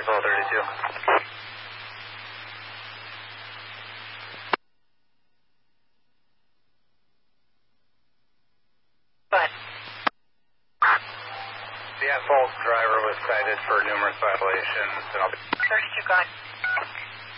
Bravo 32. Go ahead. The at-fault driver was cited for numerous violations, and I'll be... 32, go ahead.